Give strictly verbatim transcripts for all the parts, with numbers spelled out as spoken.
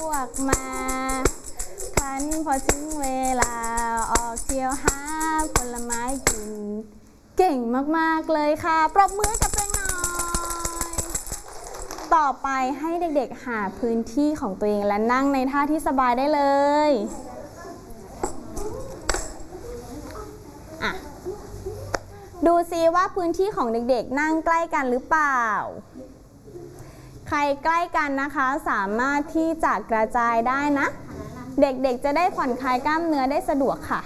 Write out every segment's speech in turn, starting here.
วกมาคันพอถึงเวลาออกเที่ยวหาผลไม้กินเก่งมากๆเลยค่ะปรบมือกับตัวเองหน่อยต่อไปให้เด็กๆหาพื้นที่ของตัวเองและนั่งในท่าที่สบายได้เลยอ่ะดูซิว่าพื้นที่ของเด็กๆนั่งใกล้กันหรือเปล่าใครใกล้กันนะคะสามารถที่จะกระจายได้นะเด็กๆจะได้ผ่อนคลายกล้ามเนื้อได้สะดวกค่ะ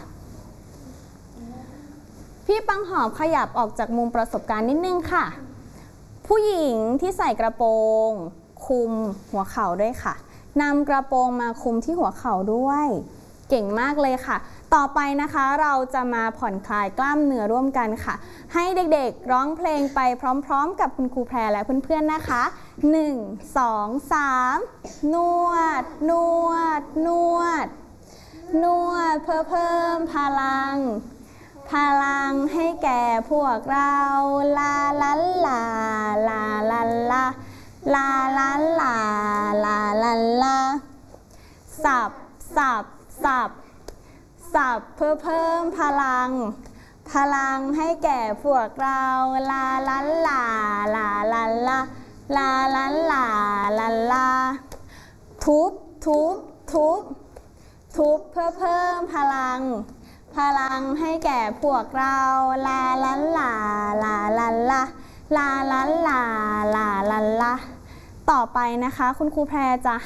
พี่ปังหอมขยับออกจากมุมประสบการณ์นิดนึงค่ะผู้หญิงที่ใส่กระโปรงคุมหัวเข่าด้วยค่ะนำกระโปรงมาคุมที่หัวเข่าด้วยเก่งมากเลยค่ะต่อไปนะคะเราจะมาผ่อนคลายกล้ามเนื้อร่วมกันค่ะให้เด็กๆร้องเพลงไปพร้อมๆกับคุณครูแพรและเพื่อนๆนะคะหนึ่ง สอง สามนวดนวดนวดนวดเพื่อเพิ่มพลังพลังให้แก่พวกเราลาลาลาลาลาลาลาลาลาลาลาลาสับสับสับสับเพื่อเพิ่มพลังพลังให้แก่พวกเราลาลาลาลาลาลาลาลาลาลาลาทุบทุบทุบทุบเพื่อเพิ่มพลังพลังให้แก่พวกเราลาลาลาลาลาลาลาลาลาลาลาลาต่อไปนะคะคุณครูแพรจะ